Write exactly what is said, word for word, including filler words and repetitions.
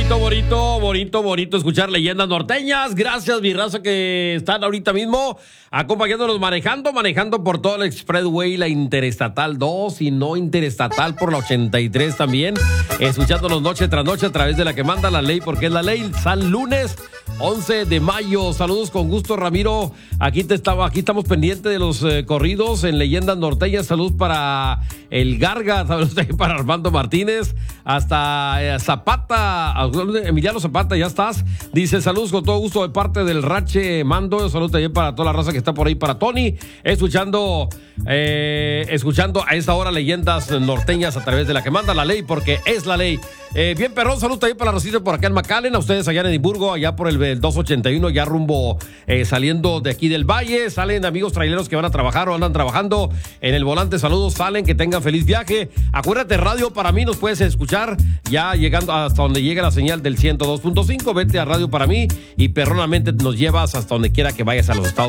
bonito, bonito, bonito, bonito escuchar leyendas norteñas. Gracias, mi raza, que están ahorita mismo acompañándonos manejando, manejando por todo el Expressway, la Interestatal dos y no Interestatal por la ochenta y tres también. Escuchándonos noche tras noche a través de la que manda la ley, porque es la ley. San lunes once de mayo. Saludos con gusto, Ramiro. Aquí te estaba, aquí estamos pendientes de los eh, corridos en leyendas norteñas. Saludos para el Garga, saludos para Armando Martínez, hasta eh, Zapata, Emiliano Zapata, ya estás. Dice saludos con todo gusto de parte del Rache Mando. Saludos también para toda la raza que está por ahí, para Tony, escuchando, eh, escuchando a esta hora leyendas norteñas a través de la que manda la ley, porque es la ley. Eh, bien, perrón, saludos también para la Rosita por acá en McAllen, a ustedes allá en Edimburgo, allá por el, el doscientos ochenta y uno, ya rumbo eh, saliendo de aquí del Valle. Salen amigos traileros que van a trabajar o andan trabajando en el volante. Saludos, salen, que tengan feliz viaje. Acuérdate, Radio Para Mí nos puedes escuchar ya llegando hasta donde llega la señal del ciento dos punto cinco. Vete a Radio Para Mí y perronamente nos llevas hasta donde quiera que vayas a los Estados